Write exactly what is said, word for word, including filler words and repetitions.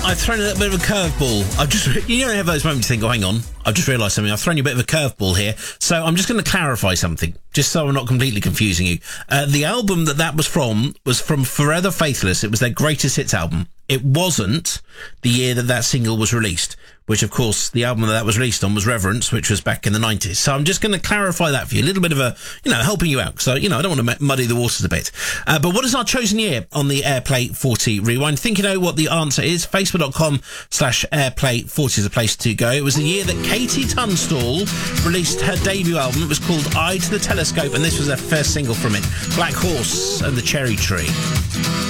I've thrown a little bit of a curveball. I've just, you know, have those moments you think, oh, hang on, I've just realised something. I've thrown you a bit of a curveball here. So I'm just going to clarify something, just so I'm not completely confusing you. Uh, the album that that was from was from Forever Faithless. It was their greatest hits album. It wasn't the year that that single was released, which, of course, the album that that was released on was Reverence, which was back in the nineties. So I'm just going to clarify that for you. A little bit of a, you know, helping you out. So, you know, I don't want to muddy the waters a bit. Uh, but what is our chosen year on the Airplay forty Rewind? Think you know what the answer is? Facebook.com slash Airplay forty is a place to go. It was the year that Katie Tunstall released her debut album. It was called Eye to the Telescope, and this was her first single from it, Black Horse and the Cherry Tree.